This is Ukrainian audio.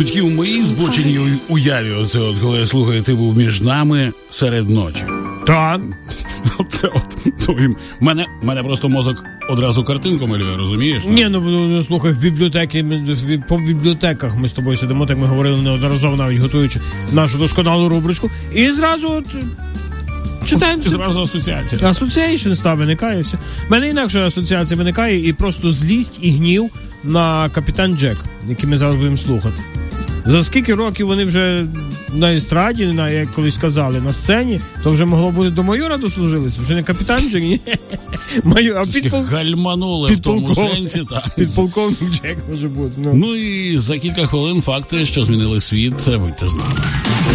Тоді у моїй збоченій уяві, оце от, коли я слухаю, ти був між нами серед ночі. Так. Мене просто мозок одразу картинку малює, розумієш? Ні, ну слухай, в бібліотеки, по бібліотеках ми з тобою сидимо, так ми говорили неодноразово, навіть готуючи нашу досконалу рубричку, і зразу от читаємо. Зразу асоціація. Асоціейшн виникає, все. В мене інакше асоціація виникає, і просто злість і гнів на Капітан Джек, який ми зараз будемо слухати. За скільки років вони вже на естраді, як колись казали, на сцені, то вже могло бути до майора дослужилися. Вже не Капітан Джек, ні. Гальманули в тому сенсі, так. Підполковник Джек може бути. Ну і за кілька хвилин факти, що змінили світ, це будьте з нами.